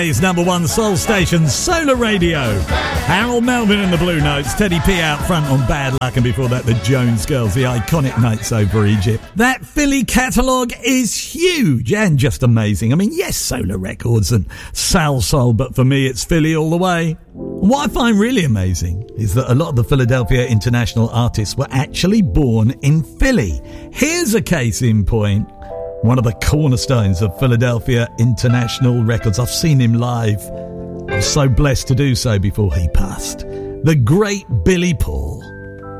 It's number one soul station, Solar Radio. Harold Melvin and the Blue Notes, Teddy P out front on Bad Luck, and before that the Jones Girls, the iconic Nights Over Egypt. That Philly catalogue is huge and just amazing. I mean, yes, Solar Records and Sal Soul, but for me it's Philly all the way. What I find really amazing is that a lot of the Philadelphia international artists were actually born in Philly. Here's a case in point. One of the cornerstones of Philadelphia International Records. I've seen him live. I was so blessed to do so before he passed. The great Billy Paul.